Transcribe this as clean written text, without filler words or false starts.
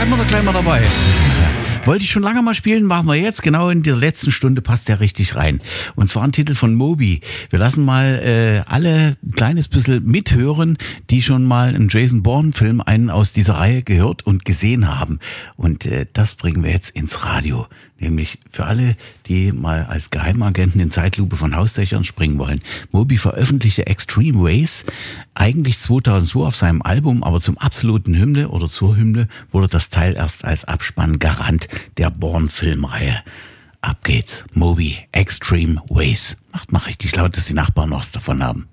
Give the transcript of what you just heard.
bleiben wir doch gleich mal dabei. Wollte ich schon lange mal spielen, machen wir jetzt. Genau in der letzten Stunde passt der richtig rein. Und zwar ein Titel von Moby. Wir lassen mal alle ein kleines bisschen mithören, die schon mal einen Jason Bourne-Film, einen aus dieser Reihe gehört und gesehen haben. Und das bringen wir jetzt ins Radio. Nämlich für alle, die mal als Geheimagenten in Zeitlupe von Hausdächern springen wollen. Moby veröffentlichte Extreme Ways eigentlich 2002 auf seinem Album, aber zum absoluten Hymne oder zur Hymne wurde das Teil erst als Abspann Garant der Bourne-Filmreihe. Ab geht's. Moby, Extreme Ways. Macht mal richtig laut, dass die Nachbarn was davon haben.